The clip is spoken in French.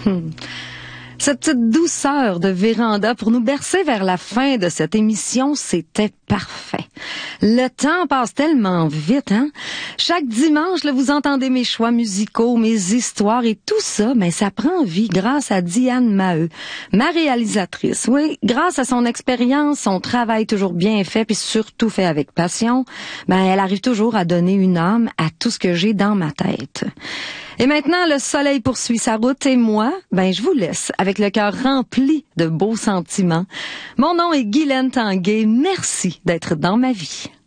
Cette petite douceur de Véranda pour nous bercer vers la fin de cette émission, c'était parfait. Le temps passe tellement vite, hein? Chaque dimanche, là, vous entendez mes choix musicaux, mes histoires et tout ça, mais ça prend vie grâce à Diane Maheu, ma réalisatrice. Oui, grâce à son expérience, son travail toujours bien fait puis surtout fait avec passion, elle arrive toujours à donner une âme à tout ce que j'ai dans ma tête. Et maintenant, le soleil poursuit sa route et moi, je vous laisse avec le cœur rempli de beaux sentiments. Mon nom est Guylaine Tanguay. Merci d'être dans ma vie.